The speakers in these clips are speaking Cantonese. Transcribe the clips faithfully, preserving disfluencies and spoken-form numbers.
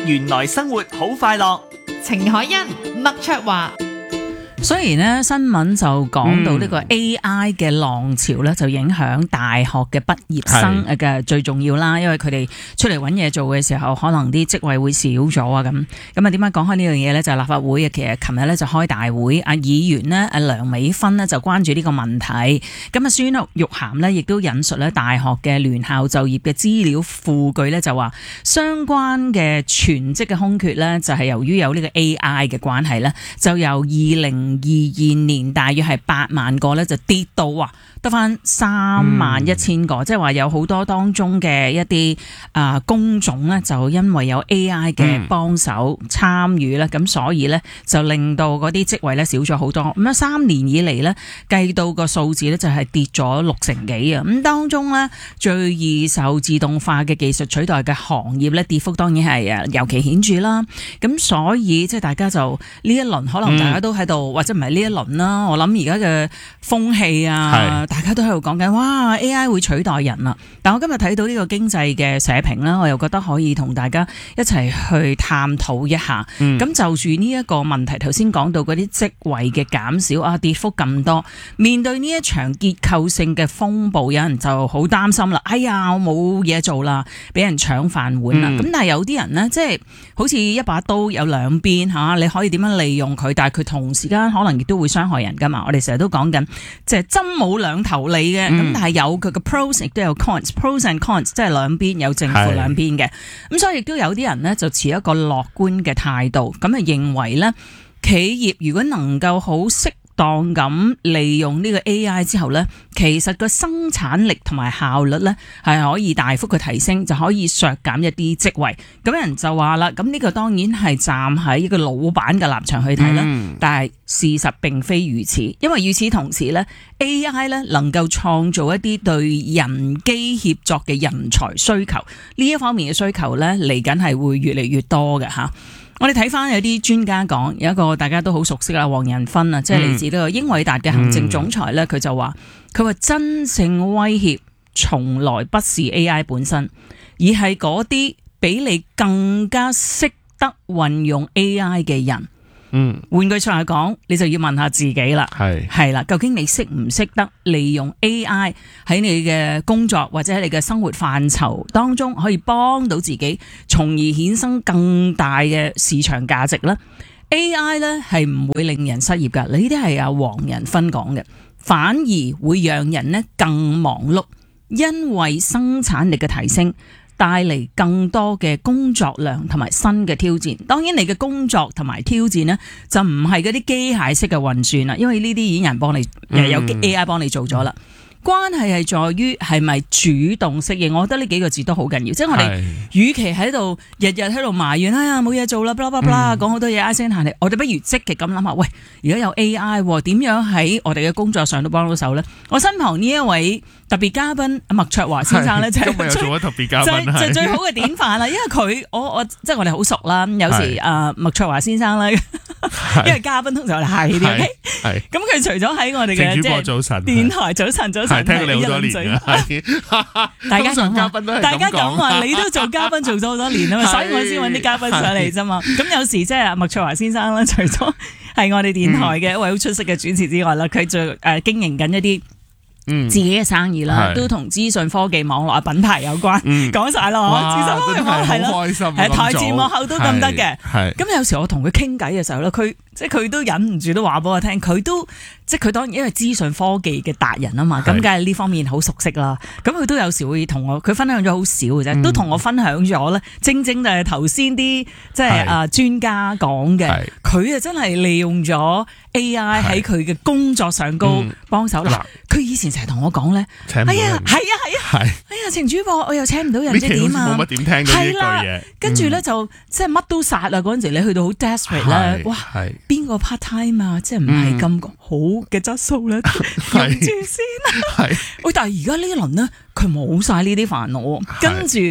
原來生活好快樂。 程海欣、麥卓華。 雖然咧新聞就講到呢個 A I 嘅浪潮咧，就影響大學嘅畢業生嘅最重要啦，因為佢哋出嚟揾嘢做嘅時候，可能啲職位會少咗啊咁。咁啊點解講開呢樣嘢咧？就係立法會啊，其實琴日咧就開大會，阿議員呢，阿梁美芬呢，就關注呢個問題。咁啊孫玉菡呢，亦都引述咧大學嘅聯校就業嘅資料庫據咧，就話相關嘅全職嘅空缺咧，就係由於有呢個 A I 嘅關係咧，就由二零二二年大約係八萬個咧，就跌到啊得翻三萬一千個，嗯、即係話有好多當中嘅一啲啊、呃、工種咧，就因為有 A I 嘅幫手參與咧，咁、嗯、所以咧就令到嗰啲職位咧少咗好多。咁啊三年以嚟咧計到個數字咧就係跌咗六成幾啊！咁當中咧最易受自動化嘅技術取代嘅行業咧，跌幅當然係啊尤其顯著啦。咁所以即係大家就呢一輪可能大家都喺度、嗯、或者唔係呢一輪啦，我諗而家嘅風氣啊，大家都喺度講緊，哇 A I 會取代人啦。但我今日睇到呢個經濟嘅社評啦，我又覺得可以同大家一齊去探討一下。咁、嗯、就住呢一個問題，頭先講到嗰啲職位嘅減少啊，跌幅咁多，面對呢一場結構性嘅風暴，有人就好擔心啦。哎呀，我冇嘢做啦，俾人搶飯碗啦。咁、嗯、但係有啲人呢，即係好似一把刀有兩邊吓，你可以點樣利用佢，但係佢同時間可能亦都會傷害人噶嘛。我哋成日都講緊，即係針冇兩頭利嘅，咁、嗯、但係有佢嘅 pros 亦都有 cons，pros and cons 即係兩邊有正負兩邊嘅。咁所以亦都有啲人呢，就持一個樂觀嘅態度，咁啊認為呢，企業如果能夠好適當咁利用呢個 A I 之後呢，其實個生產力同埋效率呢係可以大幅嘅提升，就可以削減一啲職位。咁有人就話啦，咁呢個當然係站喺一個老闆嘅立場去睇啦，嗯、但係事實並非如此，因為與此同時呢 A I 呢能夠創造一啲對人機協作嘅人才需求，呢一方面嘅需求呢嚟緊係會越嚟越多嘅吓。我哋睇翻有啲專家講，有一個大家都好熟悉啦，黃仁勳啊，即係嚟自呢個英偉達嘅行政總裁咧，佢、嗯、就話，佢話真正威脅從來不是 A I 本身，而係嗰啲比你更加識得運用 A I 嘅人。嗯，換句話講，你就要問下自己啦，係係啦，究竟你識唔識得利用 A I 喺你嘅工作或者喺你嘅生活範疇當中，可以幫到自己，從而衍生更大嘅市場價值呢？ A I 呢係唔會令人失業噶，呢啲係阿黃仁勳講嘅，反而會讓人呢更忙碌，因為生產力嘅提升，帶嚟更多嘅工作量同埋新嘅挑戰。當然你嘅工作同埋挑戰呢，就唔係嗰啲機械式嘅運算啦，因為呢啲已經人幫你，嗯、有 A I 幫你做咗啦。關係係在於係咪主動適應，我覺得呢幾個字都好緊要。即係我哋與其喺度日日喺度埋怨，哎呀冇嘢做啦，blah blah blah，講好多嘢唉聲嘆氣，我哋不如積極咁諗下，喂，而家有 A I， 點樣喺我哋嘅工作上都幫到手呢？我身旁呢一位特別嘉賓麥卓華先生咧，就係今日做咗特別嘉賓， 就就最好嘅典範啦。因為佢我我即係我哋好熟啦，有時啊麥卓華先生咧，因為嘉賓通常我哋客氣啲，係咁佢除咗喺我哋嘅即係電台早晨早晨。係聽咗你好多年啦，大家講嘉賓都係咁講，大家講話你都做嘉賓做咗好多年啊嘛，所以我先揾啲嘉賓上嚟啫嘛。咁有時即係麥卓華先生咧，除咗係我哋電台嘅一位好出色嘅主持之外啦，佢就誒經營緊一啲自己嘅生意啦，都同資訊科技網絡品牌有關，講晒啦，資訊科技網絡係咯，係台前幕後都咁得嘅。咁有時我同佢傾偈嘅時候咧，佢即係佢都忍唔住都話俾我聽，佢都即係佢當然因為資訊科技嘅達人啊嘛，咁梗係呢方面好熟悉啦。咁佢都有時會同我，佢分享咗好少嘅啫，都同我分享咗咧，正正就係頭先啲即係啊專家講嘅，佢啊真係利用咗 A I 喺佢嘅工作上高幫手啦。佢以前成日同我講咧，哎呀，係啊係啊，哎呀程主播，我又請唔到人，即係點啊？ 冇乜點聽到呢句嘢， 跟住咧就即係乜都殺啦。嗰陣時你去到好 desperate 咧，哇！邊個 part time 啊？即係唔係咁好嘅質素咧？用住先啊！喂，但係而家呢一輪咧，佢冇晒呢啲煩惱，跟住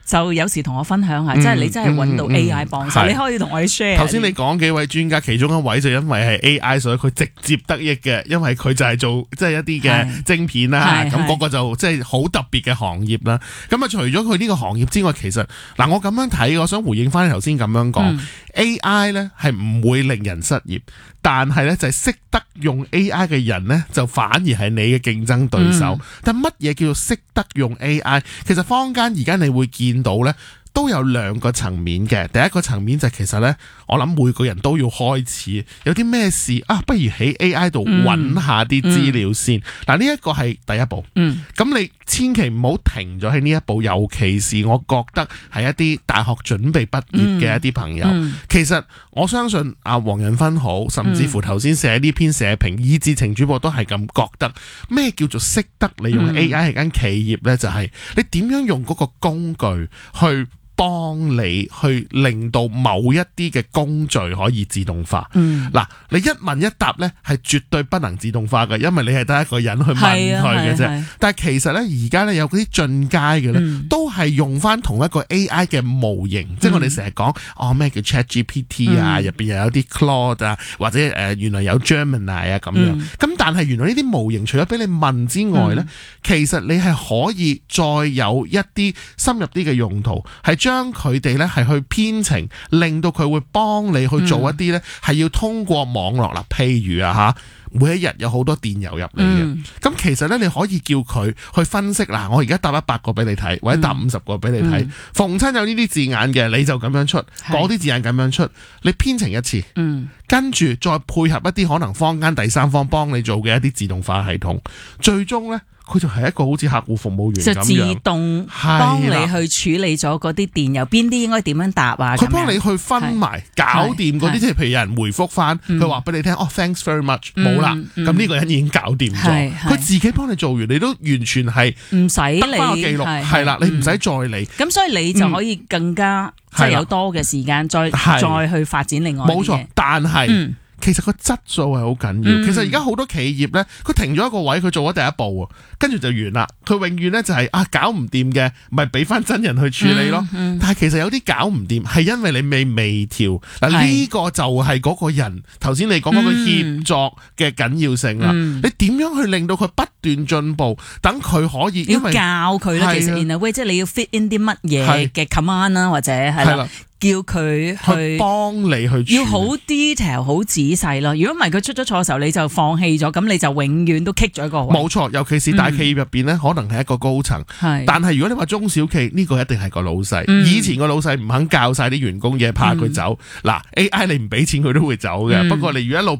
就有時同我分享下， 嗯即係你真係揾到 A I 幫手， 嗯嗯你可以同我哋 share。 頭先你講幾位專家，其中一位就因為係 A I，所以佢直接得益嘅，因為佢就係做即係一啲嘅晶片啦，咁嗰個就即係好特別嘅行業啦。咁啊，除咗佢呢個行業之外，其實嗱，我咁樣睇，我想回應翻你頭先咁樣講、嗯、，A I 咧係唔會令人失業，但係咧就係識得用 A I 嘅人咧，就反而係你嘅競爭對手。嗯、但乜嘢叫做識得用 A I？ 其實坊間而家你會見到咧，都有兩個層面嘅。第一個層面就係其實咧，我諗每個人都要開始有啲咩事啊，不如喺 A I 度揾下啲資料先。嗱、嗯，呢一個係第一步。嗯，咁你千祈唔好停咗喺呢一步，尤其是我覺得係一啲大學準備畢業嘅一啲朋友。嗯嗯、其實我相信阿黃仁勳好，甚至乎頭先寫呢篇社評，以至程主播都係咁覺得。咩叫做識得利用 A I 係間企業呢？就係、是、你點樣用嗰個工具去幫你去令到某一啲嘅工序可以自動化。嗱、嗯，你一問一答呢係絕對不能自動化嘅，因為你係得一個人去問佢嘅啫。但係其實呢，而家呢有嗰啲進階嘅呢，嗯、都係用翻同一個 A I 嘅模型，嗯、即係我哋成日講哦咩叫 ChatGPT 啊，入邊又有啲 Claude 啊，或者誒、呃、原來有 Gemini 啊咁樣。咁、嗯、但係原來呢啲模型除咗俾你問之外呢，嗯、其實你係可以再有一啲深入啲嘅用途，係將將佢哋咧係去編程，令到佢會幫你去做一啲咧係要通過網絡啦。譬如啊吓，每一日有好多電郵入嚟嘅，咁、嗯、其實咧你可以叫佢去分析嗱，我而家答一百個俾你睇，或者答五十個俾你睇，嗯、逢親有呢啲字眼嘅，你就咁樣出，嗰啲字眼咁樣出，你編程一次，嗯、跟住再配合一啲可能坊間第三方幫你做嘅一啲自動化系統，最終咧。佢就係一個好似客戶服務員咁樣，就自動幫你去處理咗嗰啲電郵，邊啲應該點樣答啊？佢幫你去分埋，搞掂嗰啲，即係譬如有人回覆翻，佢話俾你聽，哦 ，thanks very much，冇啦，咁呢個人已經搞掂咗，佢自己幫你做完，你都完全係唔使得翻個記錄，係啦，你唔使再理。咁所以你就可以更加即係有多嘅時間再再去發展另外冇錯，但係。其實個質素係好緊要。嗯、其實而家好多企業呢，佢停咗一個位，佢做咗第一步，跟住就完啦。佢永遠呢就係、是、啊搞唔掂嘅，咪俾翻真人去處理咯。嗯嗯、但係其實有啲搞唔掂，係因為你未微調。嗱呢是個就係嗰個人頭先你講嗰個協作嘅緊要性啦。嗯、你點樣去令到佢不斷進步，等佢可以要教佢咧。其實 in a way 即係你要 fit in 啲乜嘢嘅 command 啦，或者係啦。叫佢去幫你去，要好 detail 好仔細咯。如果唔係佢出咗錯嘅時候，你就放棄咗，咁你就永遠都 kick 咗一個位。冇錯，尤其是大企業入邊咧，嗯、可能係一個高層。係，但係如果你話中小企呢、呢個一定係個老細。嗯、以前個老細唔肯教晒啲員工嘢，怕佢走。嗱、嗯、A I 你唔俾錢佢都會走嘅。嗯、不過你如果一路